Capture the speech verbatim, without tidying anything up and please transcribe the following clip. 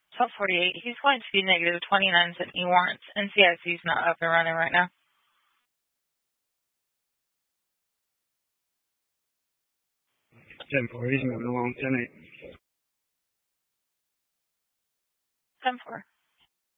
twelve forty-eight. He's going to be negative twenty-nine cent E warrants. N C I C's not up and running right now. ten four, he's moving along, ten eight. ten four.